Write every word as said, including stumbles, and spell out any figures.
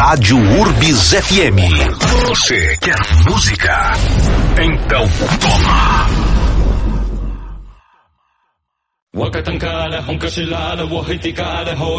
Rádio Urbis F M. Você quer música? Então toma! وقتن كان هم كشلال وهتي كان هو